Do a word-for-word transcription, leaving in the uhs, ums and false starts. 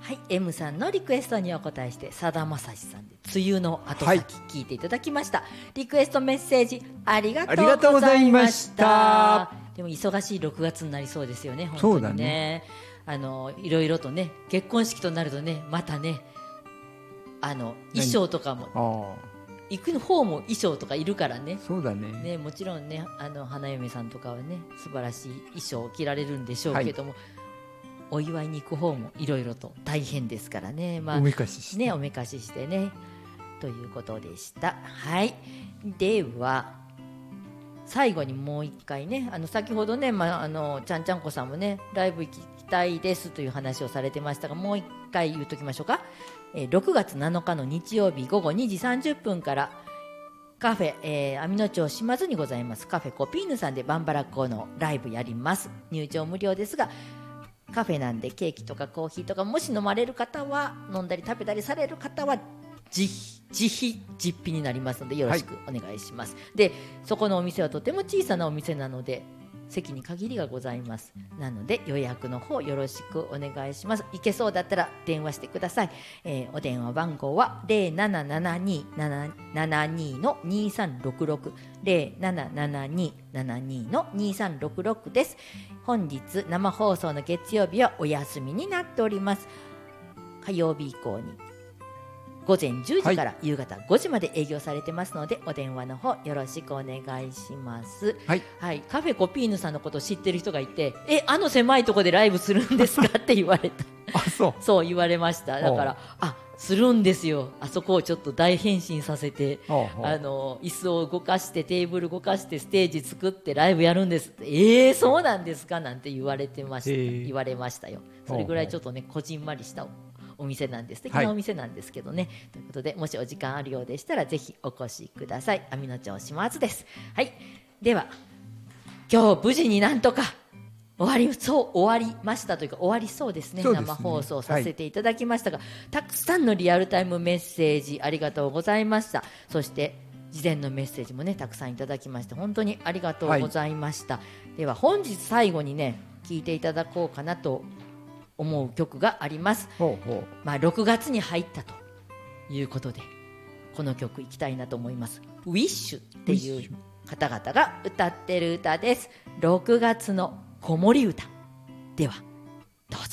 はい、M さんのリクエストにお答えしてさだまさしさんで梅雨の後先聞いていただきました、はい、リクエストメッセージありがとうございました。でも忙しいろくがつになりそうですよね。本当に ね, そうだね、あのいろいろとね、結婚式となるとね、またね、あの衣装とかも行く方も衣装とかいるからね。 そうだ ね, ね、もちろんね、あの花嫁さんとかはね素晴らしい衣装を着られるんでしょうけども、はい、お祝いに行く方もいろいろと大変ですからね、まあ、 おめかししてね、おめかししてねということでした。はい、では最後にもう一回ね、あの先ほどね、まあ、あのちゃんちゃんこさんもねライブ行きたいですという話をされてましたが、もう一回言っときましょうか。えー、ろくがつなのかの日曜日午後にじさんじゅっぷんからカフェ、えー、網野町島津にございますカフェコピーヌさんでバンバラコのライブやります。入場無料ですが、カフェなんでケーキとかコーヒーとかもし飲まれる方は、飲んだり食べたりされる方は自費実費になりますのでよろしくお願いします、はい、でそこのお店はとても小さなお店なので席に限りがございます。なので予約の方よろしくお願いします。行けそうだったら電話してください。えー、お電話番号は ゼロななななにーななななにーのにさんろくろく ゼロななななにーななにーのにさんろくろくです。本日生放送の月曜日はお休みになっております。火曜日以降に午前じゅうじから夕方ごじまで営業されてますので、はい、お電話の方よろしくお願いします、はいはい、カフェコピーヌさんのことを知ってる人がいて、え、あの狭いところでライブするんですかって言われたあ、そう、 そう言われました。だからあするんですよ、あそこをちょっと大変身させて、あの椅子を動かしてテーブル動かしてステージ作ってライブやるんですって。えー、そうなんですかなんて言われてました、言われましたよ。それぐらいちょっとねこじんまりしたお店なんです。素敵なお店なんですけどね、はい、ということでもしお時間あるようでしたらぜひお越しください。網野町島津です。はい、では今日無事になんとか終わりそう終わりましたというか終わりそうですね。そうですね、生放送させていただきましたが、はい、たくさんのリアルタイムメッセージありがとうございました。そして事前のメッセージもねたくさんいただきまして本当にありがとうございました、はい、では本日最後にね聴いていただこうかなと思う曲があります。ほうほう、まあ、ろくがつに入ったということでこの曲いきたいなと思います。 Wish っていう方々が歌ってる歌です。ろくがつの子守歌では。